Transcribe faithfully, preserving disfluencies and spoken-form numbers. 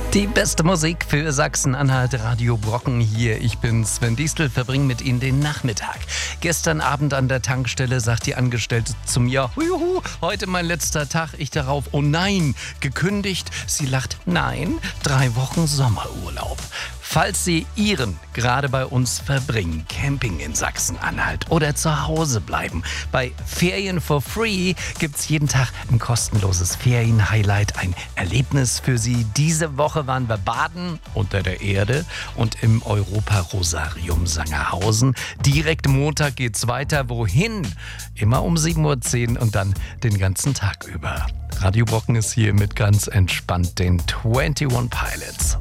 Die beste Musik für Sachsen-Anhalt, Radio Brocken hier. Ich bin Sven Diestel, verbringe mit Ihnen den Nachmittag. Gestern Abend an der Tankstelle sagt die Angestellte zu mir, juhu, heute mein letzter Tag. Ich darauf, oh nein, gekündigt. Sie lacht, nein, drei Wochen Sommerurlaub. Falls Sie Ihren gerade bei uns verbringen, Camping in Sachsen-Anhalt oder zu Hause bleiben, bei Ferien for Free gibt's jeden Tag ein kostenloses Ferien-Highlight, ein Erlebnis für Sie. Diese Woche waren wir baden unter der Erde und im Europa-Rosarium Sangerhausen. Direkt Montag geht's weiter. Wohin? Immer um sieben Uhr zehn und dann den ganzen Tag über. Radio Brocken ist hier mit ganz entspannt den einundzwanzig Pilots.